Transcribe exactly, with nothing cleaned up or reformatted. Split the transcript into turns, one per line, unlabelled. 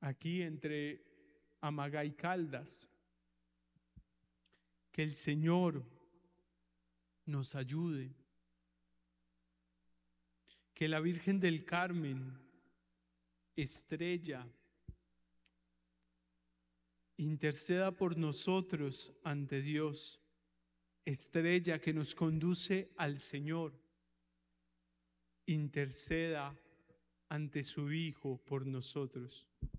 aquí entre Amaga y Caldas. Que el Señor nos ayude. Que la Virgen del Carmen, estrella, interceda por nosotros ante Dios. Estrella que nos conduce al Señor, interceda ante su Hijo por nosotros.